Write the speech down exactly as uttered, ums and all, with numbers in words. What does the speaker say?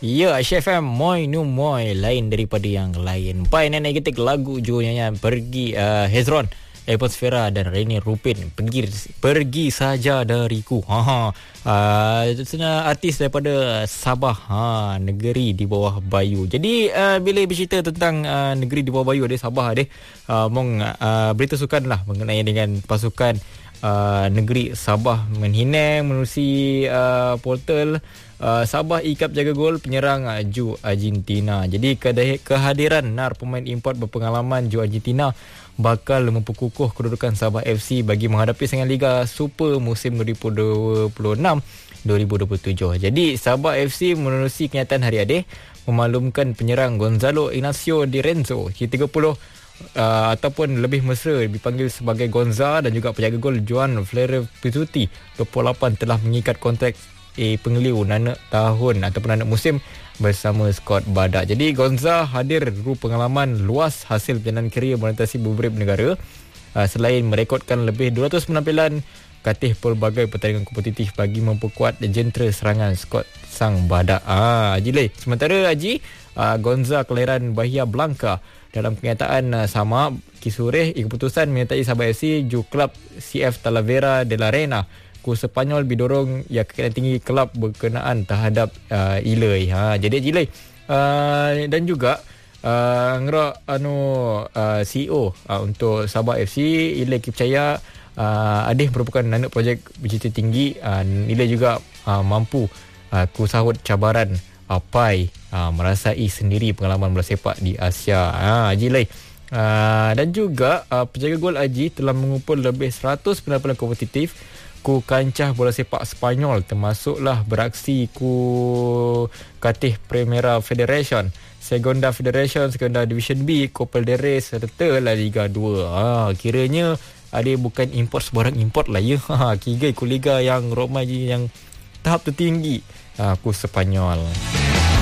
Ya, Aisyah F M Moi nu moi lain daripada yang lain. Pai nenek ketik lagu jo nyanyian pergi uh, Hezron, Atmosfera dan Reni Rupin pergi pergi saja dariku. Ha ha. Uh, artis daripada Sabah, ha, negeri di bawah Bayu. Jadi uh, bila bercerita tentang uh, negeri di bawah Bayu ada Sabah deh. Uh, mong uh, berita sukan lah mengenai dengan pasukan uh, negeri Sabah menghina menerusi uh, portal Uh, Sabah Ikap jaga gol penyerang uh, Ju Argentina. Jadi kehadiran Nar pemain import berpengalaman Ju Argentina bakal memperkukuh kedudukan Sabah F C bagi menghadapi saingan Liga Super musim dua ribu dua puluh enam dua ribu dua puluh tujuh. Jadi Sabah F C menerusi kenyataan hari adih memaklumkan penyerang Gonzalo Ignacio Di Renzo tiga puluh Uh, ataupun lebih mesra dipanggil sebagai Gonza, dan juga penjaga gol Juan Flere Pizzuti dua puluh lapan telah mengikat kontrak eh, pengeliu nanak tahun ataupun nanak musim bersama skuad Badak. Jadi Gonza hadir ru pengalaman luas hasil perjalanan kerjaya menentasi beberapa negara, uh, selain merekodkan lebih dua ratus penampilan katih pelbagai pertandingan kompetitif bagi memperkuat jentera serangan skuad sang Badak. Ah, Haji Lay. Sementara Haji, uh, Gonza kelahiran Bahia Blanca. Dalam kenyataan uh, sama Kisureh, keputusan menyertai Sabah F C ju klub C F Talavera de la Reina ku Sepanyol bidorong ya kekayaan tinggi kelab berkenaan terhadap uh, Ilai. Ha, jadi Ilai uh, dan juga uh, ngerak anu uh, C E O uh, untuk Sabah F C Ilai Kipcaya uh, adih merupakan anak projek bercita tinggi. Uh, Ilai juga uh, mampu uh, ku sahut cabaran Apai uh, merasai sendiri pengalaman bola sepak di Asia. Ha, Haji Lai. Uh, dan juga uh, penjaga gol Haji telah mengumpul lebih seratus penampilan kompetitif ku kancah bola sepak Sepanyol, termasuklah beraksi ku katih Primera Federation, Segunda Federation, Segunda Division B, Copa del Rey serta La Liga dua. Ha, kiranya ada bukan import sebarang import lah ya. Ha, kigai ku liga yang ramai yang tahap tertinggi uh, ku Sepanyol.